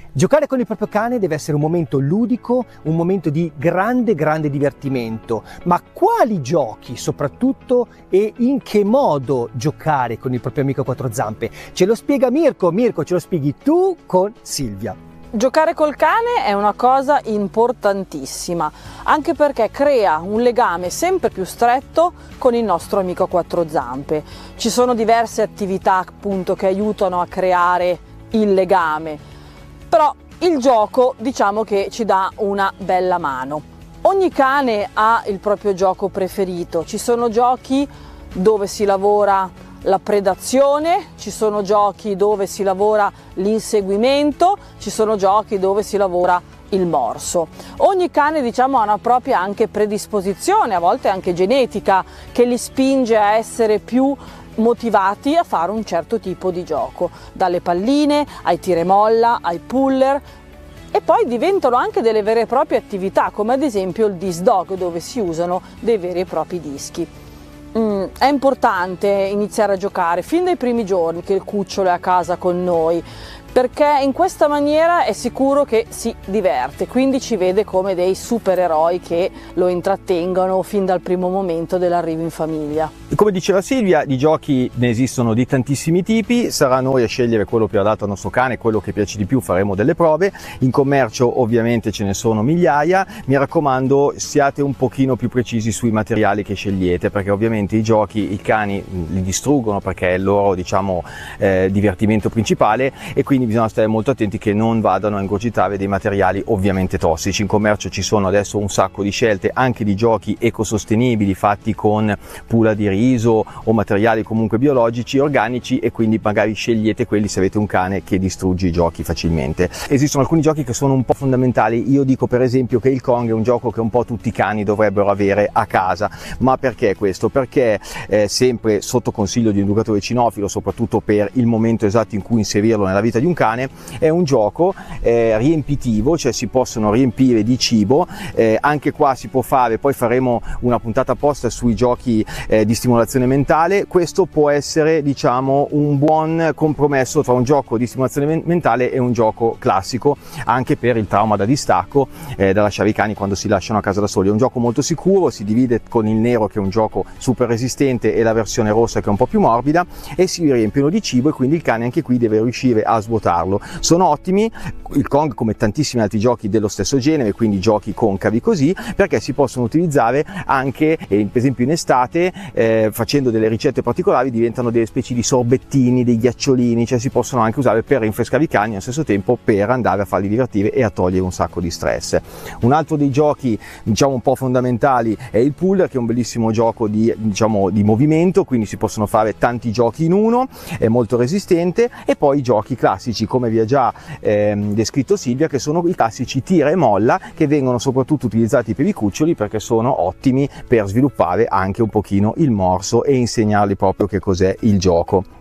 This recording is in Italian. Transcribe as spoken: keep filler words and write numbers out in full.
Giocare con il proprio cane deve essere un momento ludico, un momento di grande grande divertimento, ma quali giochi soprattutto e in che modo giocare con il proprio amico a quattro zampe? Ce lo spiega Mirko. Mirko, ce lo spieghi tu con Silvia. Giocare col cane è una cosa importantissima, anche perché crea un legame sempre più stretto con il nostro amico a quattro zampe. Ci sono diverse attività appunto che aiutano a creare il legame, però il gioco diciamo che ci dà una bella mano. Ogni cane ha il proprio gioco preferito, ci sono giochi dove si lavora la predazione, ci sono giochi dove si lavora l'inseguimento, ci sono giochi dove si lavora il morso. Ogni cane diciamo ha una propria anche predisposizione, a volte anche genetica, che li spinge a essere più motivati a fare un certo tipo di gioco, dalle palline ai tira e molla ai puller, e poi diventano anche delle vere e proprie attività, come ad esempio il disc dog, dove si usano dei veri e propri dischi. Mm, è importante iniziare a giocare fin dai primi giorni che il cucciolo è a casa con noi, perché in questa maniera è sicuro che si diverte, quindi ci vede come dei supereroi che lo intrattengono fin dal primo momento dell'arrivo in famiglia. Come diceva Silvia, di giochi ne esistono di tantissimi tipi, sarà a noi a scegliere quello più adatto al nostro cane, quello che piace di più. Faremo delle prove, in commercio ovviamente ce ne sono migliaia. Mi raccomando, siate un pochino più precisi sui materiali che scegliete, perché ovviamente i giochi i cani li distruggono, perché è il loro diciamo eh, divertimento principale, e quindi bisogna stare molto attenti che non vadano a ingurgitare dei materiali ovviamente tossici. In commercio ci sono adesso un sacco di scelte anche di giochi ecosostenibili fatti con pula di riso o materiali comunque biologici, organici, e quindi magari scegliete quelli se avete un cane che distrugge i giochi facilmente. Esistono alcuni giochi che sono un po' fondamentali. Io dico per esempio che il Kong è un gioco che un po' tutti i cani dovrebbero avere a casa. Ma perché questo? Perché eh, sempre sotto consiglio di un educatore cinofilo, soprattutto per il momento esatto in cui inserirlo nella vita di un cane, è un gioco eh, riempitivo, cioè si possono riempire di cibo. Eh, anche qua si può fare, poi faremo una puntata apposta sui giochi eh, di stimolazione mentale. Questo può essere diciamo un buon compromesso tra un gioco di stimolazione men- mentale e un gioco classico, anche per il trauma da distacco eh, da lasciare i cani quando si lasciano a casa da soli. È un gioco molto sicuro, si divide con il nero che è un gioco super resistente e la versione rossa che è un po' più morbida, e si riempiono di cibo, e quindi il cane anche qui deve riuscire a svuotarlo. Sono ottimi il Kong come tantissimi altri giochi dello stesso genere, quindi giochi concavi così, perché si possono utilizzare anche eh, per esempio in estate eh, facendo delle ricette particolari, diventano delle specie di sorbettini, dei ghiacciolini, cioè si possono anche usare per rinfrescare i cani, allo stesso tempo per andare a farli divertire e a togliere un sacco di stress. Un altro dei giochi diciamo un po' fondamentali è il puller, che è un bellissimo gioco di diciamo di movimento, quindi si possono fare tanti giochi in uno, è molto resistente. E poi i giochi classici, come vi ha già ehm, descritto Silvia, che sono i classici tira e molla, che vengono soprattutto utilizzati per i cuccioli perché sono ottimi per sviluppare anche un pochino il morso e insegnargli proprio che cos'è il gioco.